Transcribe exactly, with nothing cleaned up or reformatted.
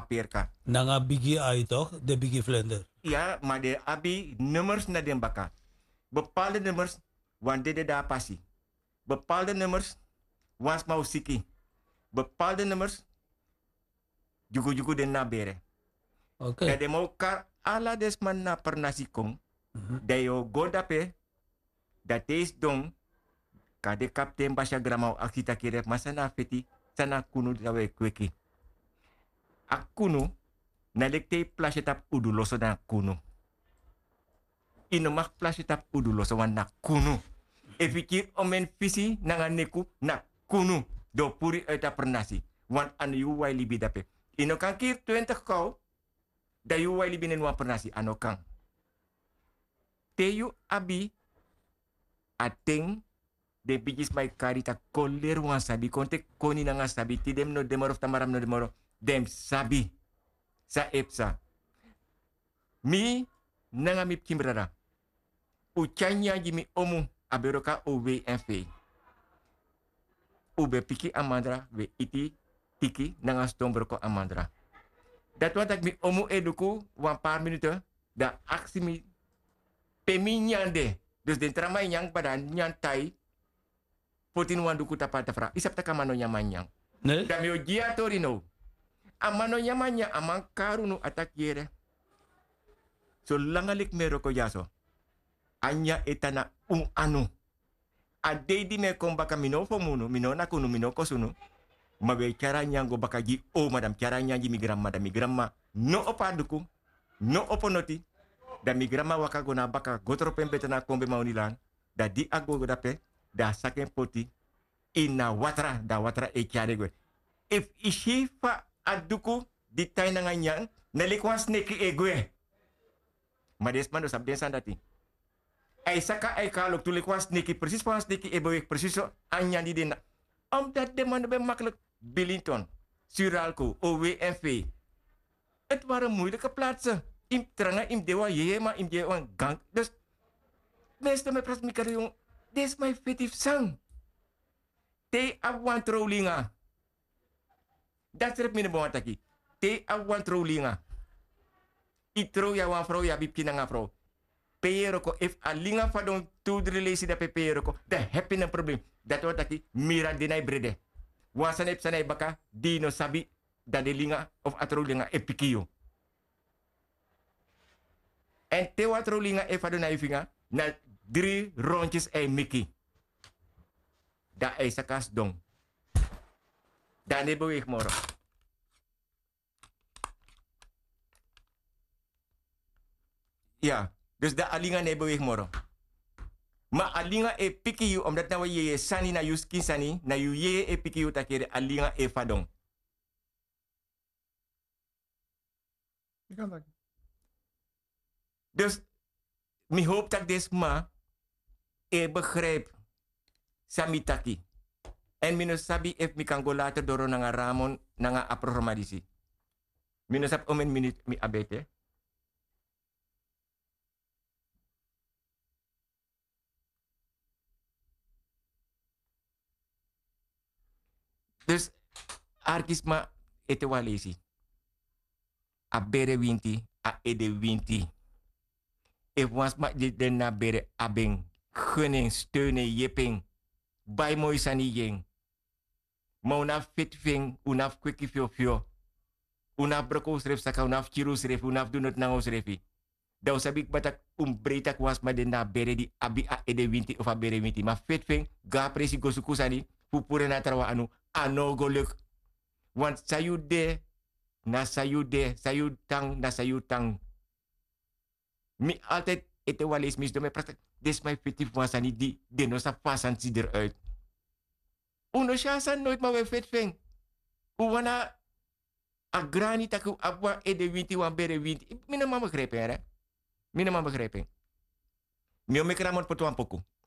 papier ka. Nanga bigi ai toch? De bigi vlender. Ja, maar de abi nummers na den baka. Bepaalde nummers, wan de da passie. Bepaalde nummers, wans mau siki. Bepaalde nummers, jugu jugu den na bere. Oké. Okay. De mau kar ala desman na pernasi kong. Mhm. Da yo godape, dat is don, ka de kapten basha gramau akita kire masana feti, sana kunu dawe kweki. Akunu, na lekte plasje tap udu loso na kunu. Ino mag plasje tap udu loso wan na kunu. Efikir omen visi na neku na kunu. Do puri uit a pernasi. Wan an yu wai libi dape. Ino kan kir twintig kou, da yu wai libi nen wan pernasi. Ano kan. Te yu abi, ateng, de bigis mai karita koler wan sabi. Konte koni na nga sabi. Ti dem no demoro, tamaram no demoro. Dem sabi. Sa epsa. Mi, nanga mip kimbrara. Uchanya jimi omu, aberoka O W N V. Ube piki amandra, we iti, tiki, nanga stombroko amandra. Dat wat ik mi omu eduku, wan paar minuten, da aksi mi, pemi nyande. Dus den tramai nyang pada nyang tai, fotin wan duku tapata fra. Isap taka mano nyamanyang. Nee? Da mi ojia torino. Amano nyamanya, amang karunu atak yere. So langalik meroko yaso. Anya etana un anu. A dedi me kom baka mino fomunu, mino na kunu, mino kosunu. Ma we cara nyango baka ji o madam, cara nyangi mi gramma da mi gramma. No opaduku, no oponoti. Da mi gramma waka gona baka gotro pembetana kombe maunilan. Da di ago dape, da saken poti. Ina watra, da watra e kiare gwe. If ishifa aduku, di taina nganyang, nalikwan sneki e gwe. Maar deze man dus op deze dat hij saka hij kan ook tulik was sniki precies van sniki e beweeg precies zo anja die dina. Omdat de man ben makkelijk Billington, Suralco, O W N V. Het waren moeilijke plaatsen. Im tranga im dewa ye maar im dewa gang. Dus meeste me pras mi kariong. This my fetief sang. Te awan troulinga. Dat is het minne boataki. Te awan troulinga. Itro ya wan vrouw ya bipki na nga vrouw. Pero ko if alinga fa don to the relation da pero ko da happy na probleem. Dat wat aki mira dinay brede. Wan sanep sanay baka dino sabi da de linga of atro linga epikio. En te wat linga e fa don na ifinga na drie rondjes e miki. Da e sakas dong. Da ne beweeg moro. Ja, dus de alinga ne beweeg moro. Maar alinga e piki you, omdat nou je sani na you skin sani, na you ye e piki you takere alinga e fadong. Dus, mi hoop dat des ma e begrijp samitaki. En mino sabi if mi kan go later doro nanga ramon nanga a programma disi. Mino sab omen minute mi abete. Dus, arkisma ete walesi. A bere winti, a ede winti. E wans ma de den na bere abeng, gunning, steunen, yipping. Bij mooi sani jeng. Ma unaf fit ving, unaf kwiki fio fio. Unaf broko sref saka, unaf chiru sref, unaf dunot nango srefi. Da usabik batak umbretak was ma den na bere di abi a ede winti of a bere winti. Ma fit ving, ga presi gosuku sani, pupure na trawa anu. Ano goluk. Want sayu de, na sayu de, sayu tang, na sayu tang. Mi altijd ete wales mis do me prastak. Des my fiti wasani di, de no sa pasan si eruit. Uno siya sa nooit ma we fit ving. Uwana a grani taku abwa ede winti wan bere winti. Mina ma begrepen, hè? Mina ma begrepen. Mi o me kramon po tuan poku.